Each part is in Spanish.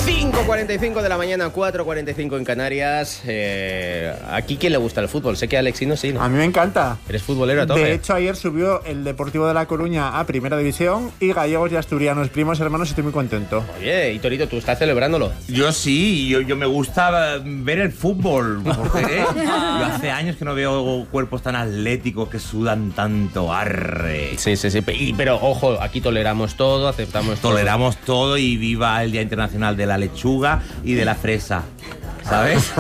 5:45 de la mañana, 4:45 en Canarias. ¿Aquí quién le gusta el fútbol? Sé que a Alexino sí, ¿no? A mí me encanta. Eres futbolero a tope. De hecho, ayer subió el Deportivo de La Coruña a Primera División y gallegos y asturianos, primos hermanos, estoy muy contento. Oye, y Torito, ¿tú estás celebrándolo? Yo sí, yo me gusta ver el fútbol. Porque, yo hace años que no veo cuerpos tan atléticos que sudan tanto. Arre. Sí. Pero, ojo, aquí toleramos todo, aceptamos todo. Toleramos todo y viva el Día Internacional de la Lechuga y de la Fresa. ¿Sabes?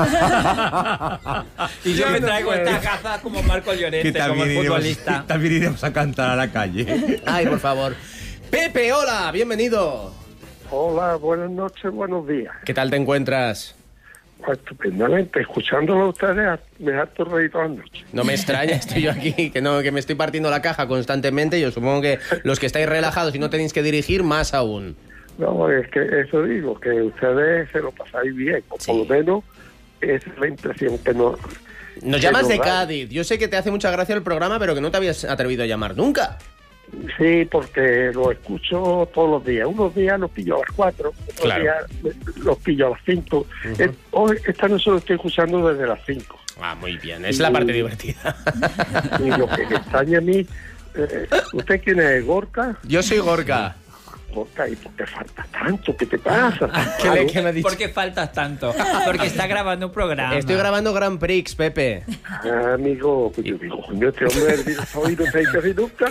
Y yo me traigo estas gafas como Marco Llorente, como el futbolista. También iremos a cantar a la calle. Ay, por favor. Pepe, hola, bienvenido. Hola, buenas noches, buenos días. ¿Qué tal te encuentras? Pues estupendamente, escuchándolo a ustedes me harto reír toda la noche. No me extraña, estoy yo aquí, que me estoy partiendo la caja constantemente. Yo supongo que los que estáis relajados y no tenéis que dirigir, más aún. No, es que eso digo, que ustedes se lo pasáis bien, o por lo menos esa es la impresión que no... Nos llamas de Cádiz. Yo sé que te hace mucha gracia el programa, pero que no te habías atrevido a llamar nunca. Sí, porque lo escucho todos los días. Unos días los pillo a las 4, otros Claro. días los pillo a las 5. Hoy, esta noche lo estoy escuchando desde las 5. Ah, muy bien, es la parte divertida. Y lo que me extraña a mí... ¿usted quién es, Gorka? Yo soy Gorka. Gorka, ¿y por qué falta tanto? ¿Qué te pasa? ¿Qué me ha dicho? ¿Por qué faltas tanto? Porque está grabando un programa. Estoy grabando Grand Prix, Pepe. Amigo, pues yo digo, coño, este hombre del dinosaurio no se ha dicho así nunca.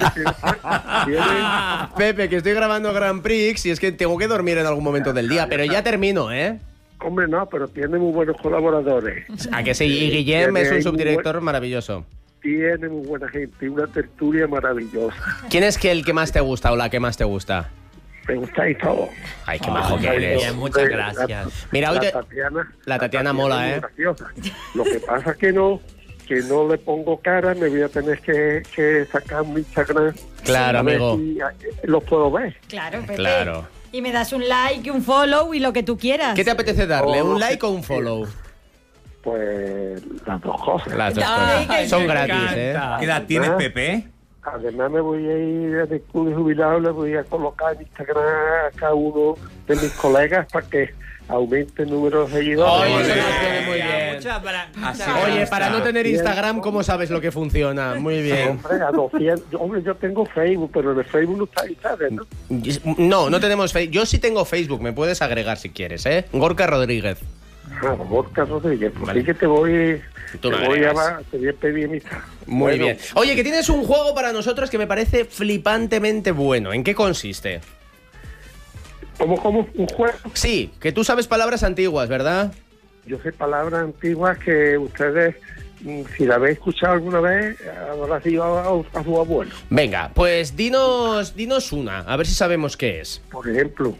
Pepe, que estoy grabando Grand Prix y es que tengo que dormir en algún momento del día, pero ya termino, ¿eh? Hombre, no, pero tiene muy buenos colaboradores. ¿A que sí? Y Guillem es un Tiene subdirector maravilloso. Tiene muy buena gente y una tertulia maravillosa. ¿Quién es el que más te gusta o la que más te gusta? Me gustáis todos. Ay, qué majo que eres. Bien, muchas gracias. Mira, hoy La Tatiana mola, es ¿eh? muy graciosa. Lo que pasa es que no le pongo cara, me voy a tener que sacar mi Instagram. Claro, a ver amigo. si los puedo ver. Claro, Pepe. Claro. Y me das un like, un follow y lo que tú quieras. ¿Qué te apetece darle? Oh, ¿Un like o un follow? Pues las dos cosas. Las dos Ay, cosas. que Son me gratis, encanta. ¿Qué edad tienes, Pepe? Además me voy a ir al club de jubilados, le voy a colocar en Instagram a cada uno de mis colegas para que aumente el número de seguidores. Oye, Muy eso bien. nos viene muy bien. Así Oye, me para gusta. no tener Instagram, ¿cómo sabes lo que funciona? Muy bien. Hombre, a 200, hombre, yo tengo Facebook, pero en el Facebook no está ahí, ¿sabes? ¿no? No tenemos Facebook. Yo sí tengo Facebook, me puedes agregar si quieres, ¿eh? Gorka Rodríguez. Ah, Gorka Rodríguez, pues sí que te voy Tú me a agregas. llamar, te voy a pedir amistad. Muy Bueno, bien. Oye, que tienes un juego para nosotros que me parece flipantemente bueno. ¿En qué consiste? ¿Cómo? ¿Un juego? Sí, que tú sabes palabras antiguas, ¿verdad? Yo sé palabras antiguas que ustedes, si la habéis escuchado alguna vez, habrá sido a su abuelo. Venga, pues dinos una, a ver si sabemos qué es. Por ejemplo,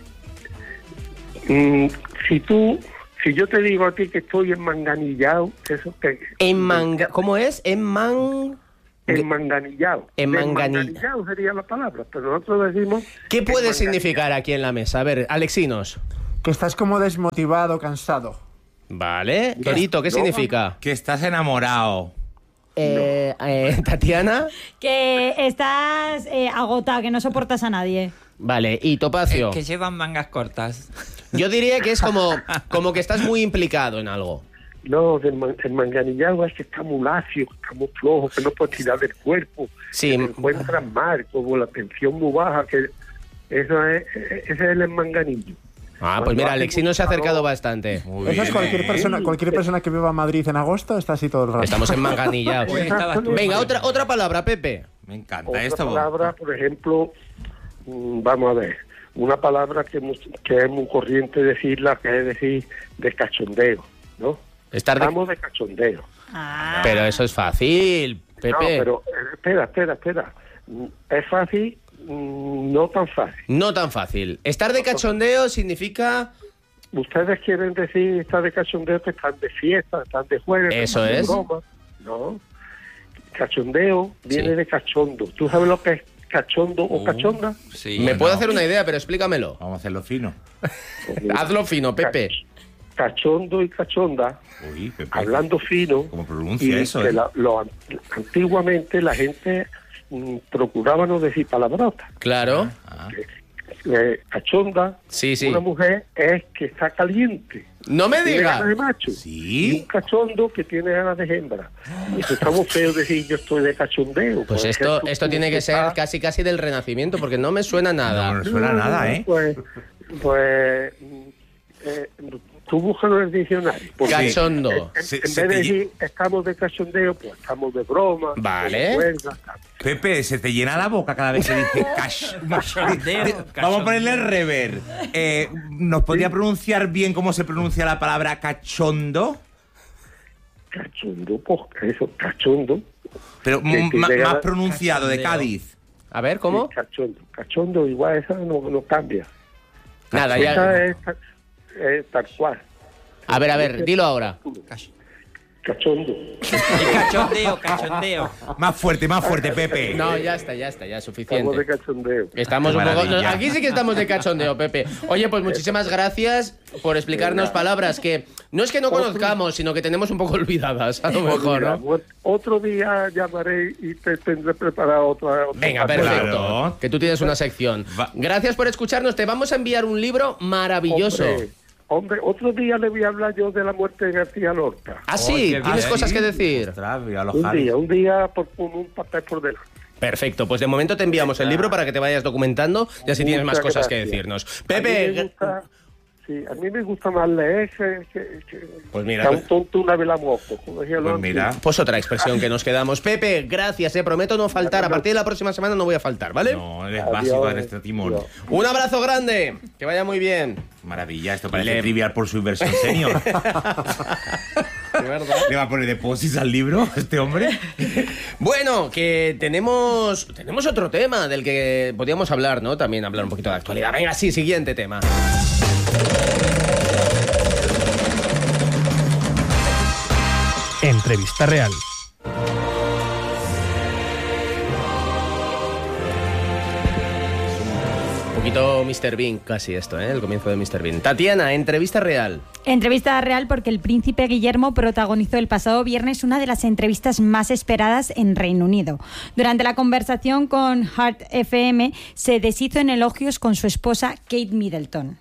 si yo te digo a ti que estoy enmanganillado, ¿eso qué? ¿Cómo es? Enmanganillado. Enmanganillado sería la palabra, pero nosotros decimos... ¿Qué puede significar aquí en la mesa? A ver, Alexinos. Que estás como desmotivado, cansado. Vale. Torito, ¿qué No. significa? Que estás enamorado. Tatiana. Que estás agotado, que no soportas a nadie. Vale, y Topacio. Que llevan mangas cortas. Yo diría que es como que estás muy implicado en algo. No, enmanganillado es que está muy lacio, está muy flojo, que no puede tirar del cuerpo. Sí. Que se encuentran mal, como la tensión muy baja, que ese es el enmanganillo. Ah, pues mira, Alexino se ha acercado bastante. Muy Eso es bien. cualquier persona que viva en Madrid en agosto está así todo el rato. Estamos enmanganillados. Pues estabas tú. Venga, otra palabra, Pepe. Me encanta Otra esto. palabra, por ejemplo, vamos a ver, una palabra que es muy corriente decirla, que es decir de cachondeo, ¿no? Estamos de cachondeo. Ah. Pero eso es fácil, Pepe. No, pero espera. Es fácil, no tan fácil. No tan fácil. Estar de cachondeo significa... Ustedes quieren decir estar de cachondeo, que están de fiesta, están de jueves, Eso están de es. broma. No. Cachondeo viene Sí. de cachondo. ¿Tú sabes lo que es cachondo o cachonda? Sí. Me Bueno. puedo hacer una idea, pero explícamelo. Vamos a hacerlo fino. Hazlo fino, Pepe. Cachondo y cachonda, Uy, Pepe. hablando fino. ¿Cómo pronuncia eso? Que antiguamente la gente procuraba no decir palabrotas. Claro. Ah. cachonda, sí. Una mujer es que está caliente. No me digas. De macho. Sí. Y un cachondo que tiene ganas de hembra. Y eso está muy feo decir yo estoy de cachondeo. Pues esto tiene que ser casi del Renacimiento, porque no me suena nada. No suena nada, ¿eh? Pues tú búscalo en el diccionario. Cachondo. En vez de decir estamos de cachondeo, pues estamos de broma. Vale. Pepe, se te llena la boca cada vez que dices cachondeo. Vamos a ponerle el rever. ¿Nos podría pronunciar bien cómo se pronuncia la palabra cachondo? Cachondo, pues eso, cachondo. Pero más pronunciado, de Cádiz. A ver, ¿cómo? Sí, cachondo, igual esa no cambia. Nada, ya. Es tal cual. A ver, dilo ahora. Cachondo. Cachondeo. Más fuerte, Pepe. No, ya está, suficiente. Estamos de cachondeo. Estamos un poco... Aquí sí que estamos de cachondeo, Pepe. Oye, pues muchísimas gracias por explicarnos palabras que no es que no conozcamos, sino que tenemos un poco olvidadas, a lo mejor, ¿no? Otro día llamaré y te tendré preparado otra Venga, perfecto. Claro. Que tú tienes una sección. Gracias por escucharnos. Te vamos a enviar un libro maravilloso. Hombre, otro día le voy a hablar yo de la muerte de García Lorca. Ah, sí, ¿tienes cosas que decir? Ostras, un día con un papel por delante. Perfecto, pues de momento te enviamos el libro para que te vayas documentando y así tienes más cosas que decirnos. Pepe... A mí me gusta más leer pues mira, un tonto una vela moco. Pues otra expresión que nos quedamos. Pepe, gracias, prometo no faltar. A partir de la próxima semana no voy a faltar, ¿vale? No, eres básico en este timón. Un abrazo grande, que vaya muy bien. Maravilla, esto parece Trivial por su inversión senior. ¿Le va a poner deposits al libro este hombre? Bueno, que tenemos otro tema del que podíamos hablar, ¿no? También hablar un poquito de actualidad. Venga, sí, siguiente tema. Entrevista real. Un poquito Mr. Bean casi esto, el comienzo de Mr. Bean. Tatiana, entrevista real. Entrevista real porque el príncipe Guillermo protagonizó el pasado viernes una de las entrevistas más esperadas en Reino Unido. Durante la conversación con Heart FM se deshizo en elogios con su esposa Kate Middleton.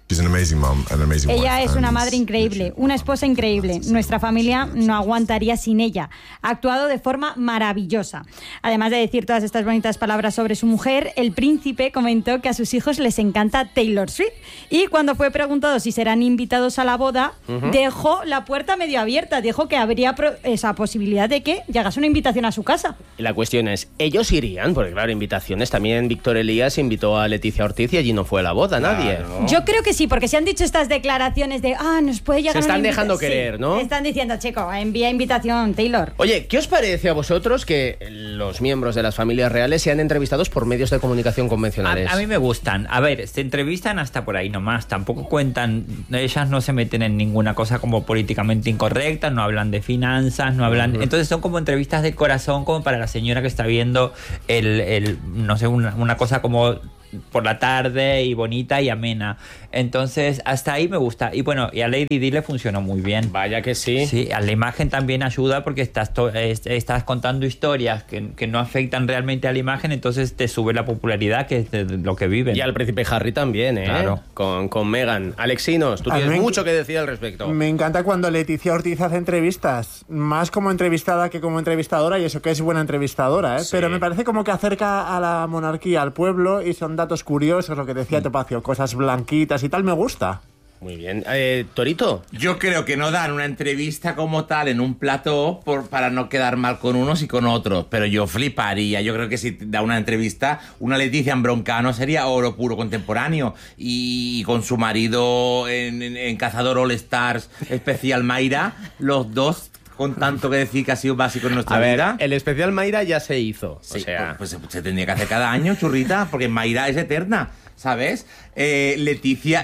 Ella es una madre increíble, una esposa increíble. Nuestra familia no aguantaría sin ella. Ha actuado de forma maravillosa. Además de decir todas estas bonitas palabras sobre su mujer, el príncipe comentó que a sus hijos les encanta Taylor Swift y cuando fue preguntado si serán invitados a la boda, dejó la puerta medio abierta, dijo que habría esa posibilidad de que llegase una invitación a su casa. La cuestión es, ¿ellos irían? Porque claro, invitaciones, también Víctor Elías invitó a Leticia Ortiz y allí no fue a la boda nadie. Yo creo que sí, porque se han dicho estas declaraciones de, nos puede llegar. Se están dejando querer, ¿no? Están diciendo, chico, envía invitación, Taylor. Oye, ¿qué os parece a vosotros que los miembros de las familias reales sean entrevistados por medios de comunicación convencionales? A mí me gustan. A ver, se entrevistan hasta por ahí nomás, tampoco cuentan, ellas no se meten en ninguna cosa como políticamente incorrecta, no hablan de finanzas, no hablan... Entonces son como entrevistas de corazón, como para la señora que está viendo no sé, una cosa como por la tarde y bonita y amena. Entonces, hasta ahí me gusta. Y bueno, y a Lady Di le funcionó muy bien. Vaya que sí. Sí, a la imagen también ayuda porque estás contando historias que no afectan realmente a la imagen, entonces te sube la popularidad, que es de lo que viven. Y al príncipe Harry también, Claro. Con Meghan. Alexinos, tú tienes mucho que decir al respecto. Me encanta cuando Leticia Ortiz hace entrevistas, más como entrevistada que como entrevistadora, y eso que es buena entrevistadora, Sí. Pero me parece como que acerca a la monarquía, al pueblo, y son datos curiosos, lo que decía Topacio, cosas blanquitas y tal, me gusta. Muy bien. Torito. Yo creo que no dan una entrevista como tal en un plató para no quedar mal con unos y con otros, pero yo fliparía. Yo creo que si da una entrevista, una Leticia en Broncano sería oro puro contemporáneo, y con su marido en Cazador All Stars especial Mayra, los dos con tanto que decir que ha sido básico en nuestra vida. El especial Mayra ya se hizo. Sí, o sea... pues se tendría que hacer cada año, churrita, porque Mayra es eterna, ¿sabes? Leticia,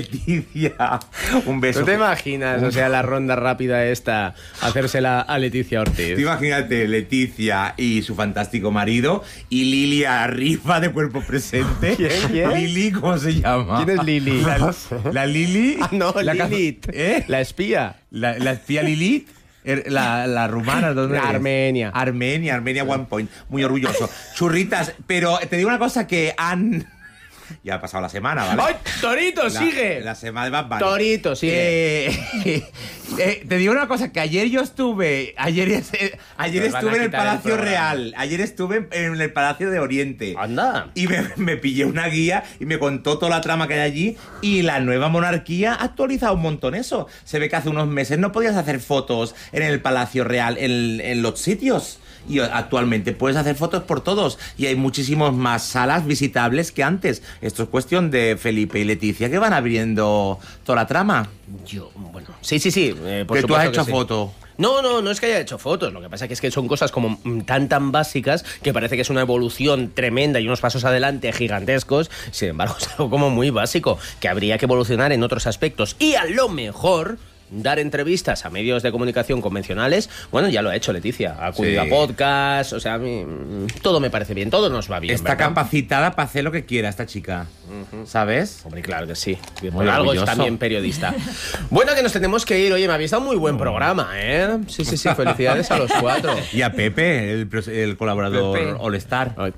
un beso. ¿Tú te imaginas, o sea, la ronda rápida esta, hacérsela a Leticia Ortiz? Tú imagínate Leticia y su fantástico marido y Lili arriba de cuerpo presente. ¿Quién? Lili, ¿cómo se llama? ¿Quién es Lili? La Lili. Ah, no, la Lilith. La espía. La espía Lilith. La rumana, ¿dónde es? Armenia, One Point. Muy orgulloso. Churritas, pero te digo una cosa que Ya ha pasado la semana, ¿vale? ¡Ay, Torito, sigue! La semana de Bad Bunny. Torito, sigue. Te digo una cosa, que ayer yo estuve... Ayer estuve en el Palacio Real. Ayer estuve en el Palacio de Oriente. Anda. Y me pillé una guía y me contó toda la trama que hay allí. Y la nueva monarquía ha actualizado un montón eso. Se ve que hace unos meses no podías hacer fotos en el Palacio Real, en los sitios. Y actualmente puedes hacer fotos por todos. Y hay muchísimas más salas visitables que antes. Esto es cuestión de Felipe y Leticia, que van abriendo toda la trama. Bueno, sí. Por que tú has hecho sí. foto. No es que haya hecho fotos. Lo que pasa es que son cosas como tan básicas que parece que es una evolución tremenda y unos pasos adelante gigantescos. Sin embargo, es algo como muy básico, que habría que evolucionar en otros aspectos. Y a lo mejor dar entrevistas a medios de comunicación convencionales, bueno, ya lo ha hecho Leticia, ha acudido a podcast, o sea, a mí todo me parece bien, todo nos va bien. Está ¿verdad? capacitada para hacer lo que quiera esta chica, ¿sabes? Hombre, claro que sí. Muy Por algo es orgulloso. también periodista. Bueno, que nos tenemos que ir. Oye, me habéis dado muy buen programa, ¿eh? Sí, felicidades a los 4. Y a Pepe, el colaborador Pepe. All Star. Ay,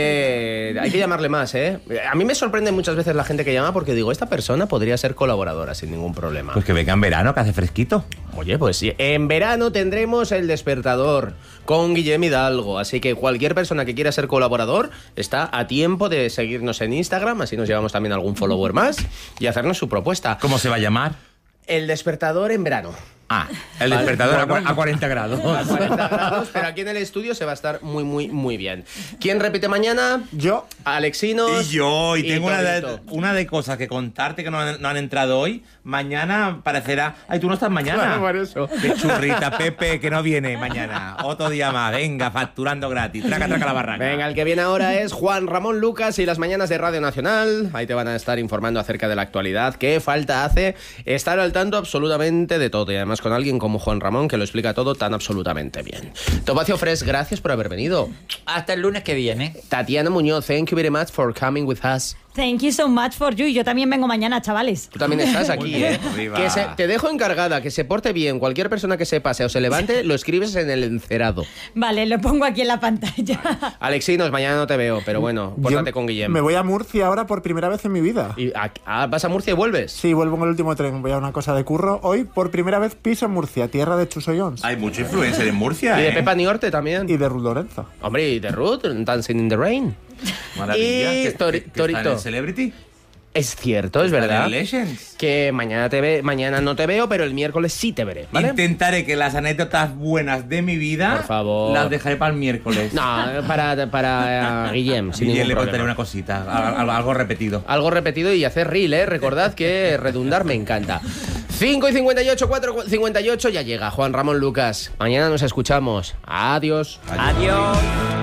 Pepe, hay que llamarle más, ¿eh? A mí me sorprende muchas veces la gente que llama porque digo, esta persona podría ser colaboradora sin ningún problema. Pues que venga en verano, que hace fresquito. Oye, pues sí, en verano tendremos El Despertador con Guillem Hidalgo, así que cualquier persona que quiera ser colaborador está a tiempo de seguirnos en Instagram, así nos llevamos también algún follower más y hacernos su propuesta. ¿Cómo se va a llamar? El Despertador en verano. Ah, el despertador Bueno. a 40 grados. A 40 grados, pero aquí en el estudio se va a estar muy bien. ¿Quién repite mañana? Yo. Alexinos. Y yo, y tengo Torito. una de cosas que contarte que no han entrado hoy. Mañana parecerá... Ay, tú no estás mañana. Claro, por eso. Qué churrita, Pepe, que no viene mañana. Otro día más. Venga, facturando gratis. Traca la barraca. Venga, el que viene ahora es Juan Ramón Lucas y las mañanas de Radio Nacional. Ahí te van a estar informando acerca de la actualidad. ¿Qué falta hace estar al tanto absolutamente de todo? Y además con alguien como Juan Ramón que lo explica todo tan absolutamente bien. Topacio Fresh, gracias por haber venido. Hasta el lunes que viene. Tatiana Muñoz, thank you very much for coming with us. Thank you so much for you. Yo también vengo mañana, chavales. Tú también estás aquí, bien, ¿eh? arriba. Te dejo encargada, que se porte bien. Cualquier persona que se pase o se levante, lo escribes en el encerado. Vale, lo pongo aquí en la pantalla. Alexinos, mañana no te veo, pero bueno, pórtate con Guillem. Me voy a Murcia ahora por primera vez en mi vida. ¿Vas a Murcia y vuelves? Sí, vuelvo en el último tren. Voy a una cosa de curro. Hoy, por primera vez, piso en Murcia, tierra de Chuso Jones. Hay mucho influencer en Murcia, Y de Pepa Niorte también. Y de Ruth Lorenzo. Hombre, y de Ruth, Dancing in the Rain. Maravilla. Y que está Torito. en el Celebrity. Es cierto, es Está verdad. en Legends. Que mañana no te veo, pero el miércoles sí te veré, ¿vale? Intentaré que las anécdotas buenas de mi vida Por favor. las dejaré para el miércoles. No, para Guillem, sin Y ningún le contaré problema. una cosita, algo repetido. Algo repetido y hacer reel, ¿eh? Recordad que redundar me encanta. 5:58, 4:58, ya llega Juan Ramón Lucas. Mañana nos escuchamos. Adiós. Adiós.